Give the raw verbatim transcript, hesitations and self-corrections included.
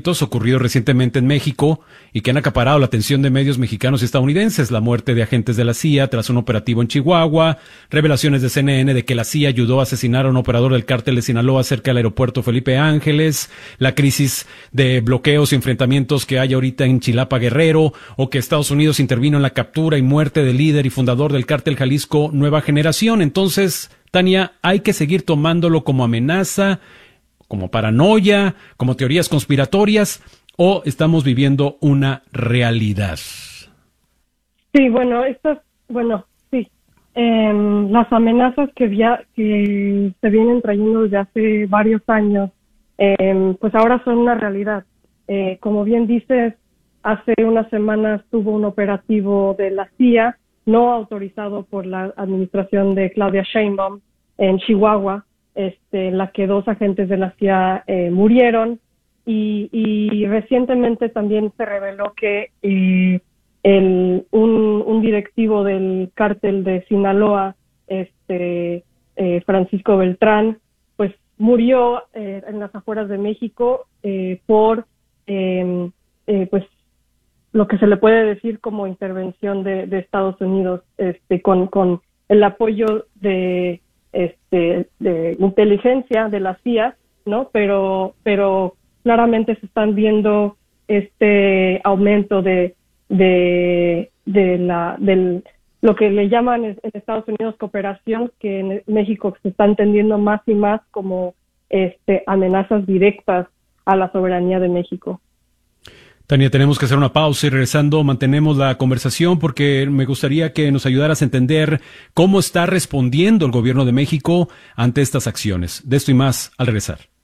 eventos ocurridos recientemente en México y que han acaparado la atención de medios mexicanos y estadounidenses. La muerte de agentes de la C I A tras un operativo en Chihuahua, revelaciones de C N N de que la C I A ayudó a asesinar a un operador del cártel de Sinaloa cerca del aeropuerto Felipe Ángeles, la crisis de bloqueos y enfrentamientos que hay ahorita en Chilapa, Guerrero, o que Estados Unidos intervino en la captura y muerte del líder y fundador del cártel Jalisco Nueva Generación. Entonces, Tania, hay que seguir tomándolo como amenaza, como paranoia, como teorías conspiratorias, o estamos viviendo una realidad. Sí, bueno, estas, bueno, sí, eh, las amenazas que, via, que se vienen trayendo desde hace varios años, eh, pues ahora son una realidad. Eh, como bien dices, hace unas semanas tuvo un operativo de la C I A, no autorizado por la administración de Claudia Sheinbaum en Chihuahua, este, en la que dos agentes de la C I A eh, murieron, y, y recientemente también se reveló que eh, el, un, un directivo del cártel de Sinaloa, este, eh, Francisco Beltrán, pues murió eh, en las afueras de México eh, por eh, eh, pues lo que se le puede decir como intervención de, de Estados Unidos, este, con, con el apoyo de, este, de inteligencia de la C I A, ¿no? Pero, pero claramente se están viendo este aumento de, de, de la, del, lo que le llaman en Estados Unidos cooperación, que en México se está entendiendo más y más como, este, amenazas directas a la soberanía de México. Tania, tenemos que hacer una pausa y regresando mantenemos la conversación porque me gustaría que nos ayudaras a entender cómo está respondiendo el gobierno de México ante estas acciones. De esto y más al regresar.